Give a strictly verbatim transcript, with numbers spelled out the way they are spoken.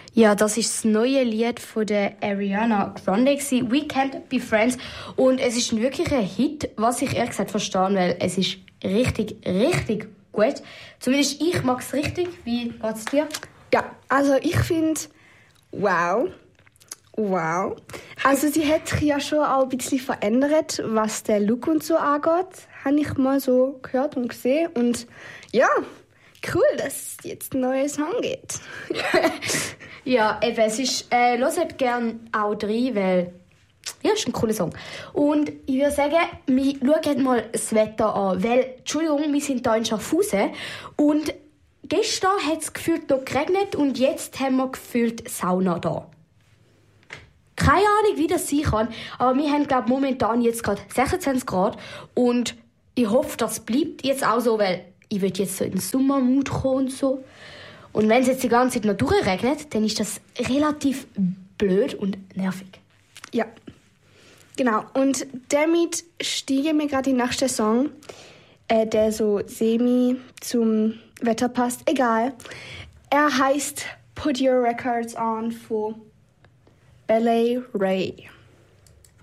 Ja, das ist das neue Lied von der Ariana Grande, «We Can't Be Friends». Und es ist wirklich ein Hit, was ich ehrlich gesagt verstehe, weil es ist richtig, richtig gut. Zumindest ich mag es richtig. Wie geht es dir? Ja, also ich finde, wow, wow. Also sie hat sich ja schon auch ein bisschen verändert, was den Look und so angeht. Habe ich mal so gehört und gesehen. Und ja, cool, dass es jetzt ein neuer Song gibt. Ja, eben, es ist, äh, hört gerne auch rein, weil ja, ist ein cooler Song. Und ich würde sagen, wir schauen mal das Wetter an, weil, Entschuldigung, wir sind hier in Schaffhausen und gestern hat es gefühlt noch geregnet und jetzt haben wir gefühlt Sauna da. Keine Ahnung, wie das sein kann, aber wir haben, glaube ich, momentan jetzt gerade sechsundzwanzig Grad und ich hoffe, das bleibt jetzt auch so, weil ich will jetzt so in den Sommermut kommen und so. Und wenn es jetzt die ganze Zeit noch durchregnet, dann ist das relativ blöd und nervig. Ja, genau. Und damit steigen wir gerade in den nächsten Song, äh, der so semi zum Wetter passt. Egal. Er heißt «Put Your Records On» von Ballet Ray.